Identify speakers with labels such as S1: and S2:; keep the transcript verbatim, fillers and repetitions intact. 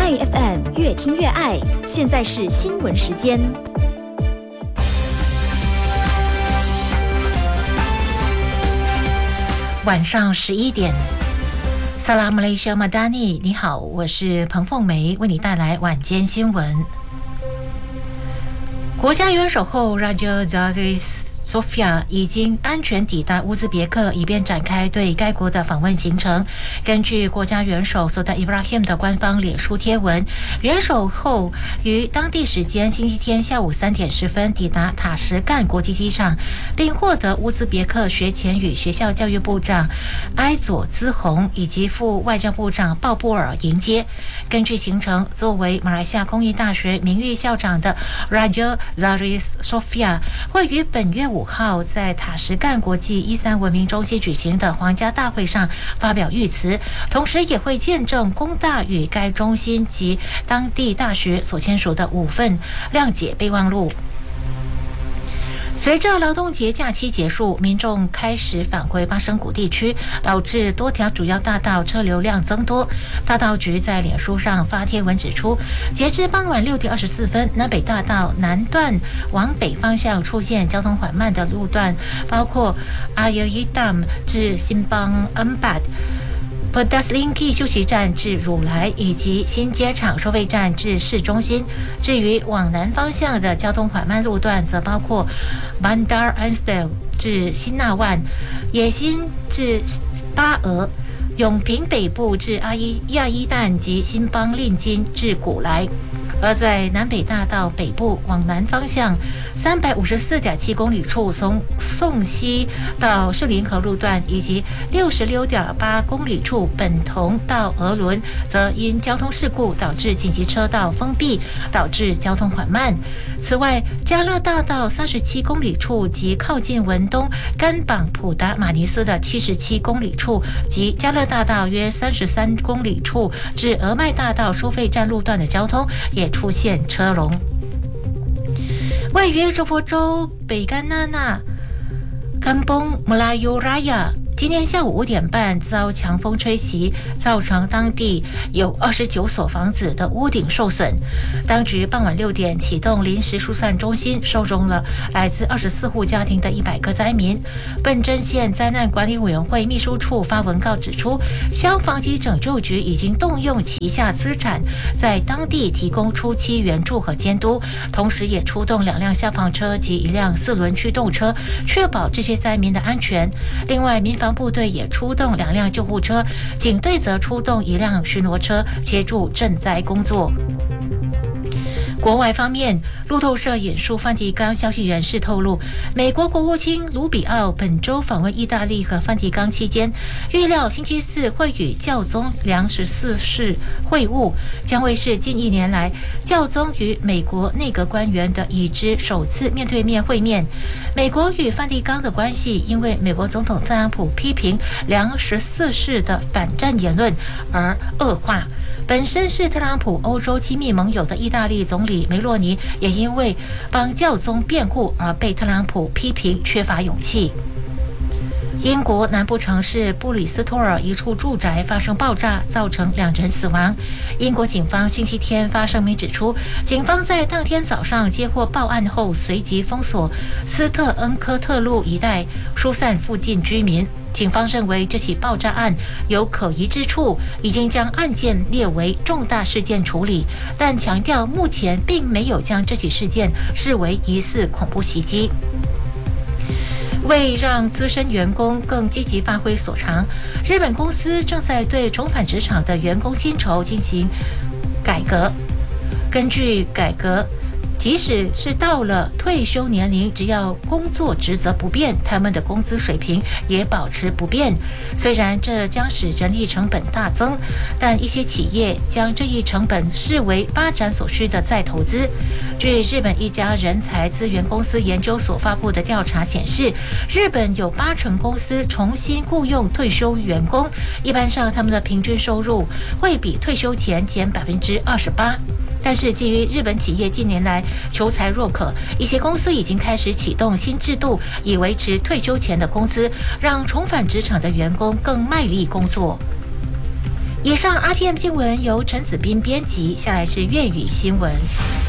S1: 爱 F M 越听越爱，现在是新闻时间。
S2: 晚上十一点，萨拉姆雷西马达尼，你好，我是彭凤梅，为你带来晚间新闻。国家元首后 Raja Zarif Sofia 已经安全抵达乌兹别克，以便展开对该国的访问行程。根据国家元首苏丹伊布拉希姆的官方脸书贴文，元首后于当地时间星期天下午三点十分抵达塔什干国际机场，并获得乌兹别克学前与学校教育部长埃佐兹洪以及副外交部长鲍布尔迎接。根据行程，作为马来西亚工艺大学名誉校长的 Raja Zarif Sofia 会于本月五号在塔什干国际伊斯兰文明中心举行的皇家大会上发表御词，同时也会见证工大与该中心及当地大学所签署的五份谅解备忘录。随着劳动节假期结束，民众开始返回巴生谷地区，导致多条主要大道车流量增多。大道局在脸书上发贴文指出，截至傍晚六点二十四分，南北大道南段往北方向出现交通缓慢的路段，包括阿尤伊 Dam 至新邦恩巴。Pedaslinki 休息站至汝来，以及新街场收费站至市中心。至于往南方向的交通缓慢路段，则包括 Bandar Ansdel 至新纳万、野新至巴俄、永平北部至阿伊亚伊旦及新邦令金至古来。而在南北大道北部往南方向三百五十四点七公里处，从宋溪到士林河路段，以及六十六点八公里处本同到鹅伦，则因交通事故导致紧急车道封闭，导致交通缓慢。此外，加勒大道三十七公里处及靠近文东甘榜普达马尼斯的七十七公里处，及加勒大道约三十三公里处至俄麦大道收费站路段的交通也出现车龙。位于柔佛州北甘纳纳甘崩穆拉尤拉亚今天下午五点半遭强风吹袭，造成当地有二十九所房子的屋顶受损。当局傍晚六点启动临时疏散中心，收容了来自二十四户家庭的一百个灾民。笨珍县灾难管理委员会秘书处发文告指出，消防及拯救局已经动用旗下资产，在当地提供初期援助和监督，同时也出动两辆消防车及一辆四轮驱动车，确保这些灾民的安全。另外，民防部队也出动两辆救护车，警队则出动一辆巡逻车协助赈灾工作。国外方面，路透社引述梵蒂冈消息人士透露，美国国务卿卢比奥本周访问意大利和梵蒂冈期间，预料星期四会与教宗良十四世会晤，将会是近一年来教宗与美国内阁官员的已知首次面对面会面。美国与梵蒂冈的关系因为美国总统特朗普批评良十四世的反战言论而恶化。本身是特朗普欧洲亲密盟友的意大利总理梅洛尼，也因为帮教宗辩护而被特朗普批评缺乏勇气。英国南部城市布里斯托尔一处住宅发生爆炸，造成两人死亡。英国警方星期天发声明指出，警方在当天早上接获报案后，随即封锁斯特恩科特路一带，疏散附近居民。警方认为这起爆炸案有可疑之处，已经将案件列为重大事件处理，但强调目前并没有将这起事件视为疑似恐怖袭击。为让资深员工更积极发挥所长，日本公司正在对重返职场的员工薪酬进行改革。根据改革，即使是到了退休年龄，只要工作职责不变，他们的工资水平也保持不变。虽然这将使人力成本大增，但一些企业将这一成本视为发展所需的再投资。据日本一家人才资源公司研究所发布的调查显示，日本有八成公司重新雇用退休员工，一般上他们的平均收入会比退休前减百分之二十八。但是基于日本企业近年来求才若渴，一些公司已经开始启动新制度，以维持退休前的工资，让重返职场的员工更卖力工作。 以上 R T M 新闻由陈子斌编辑，下来是粤语新闻。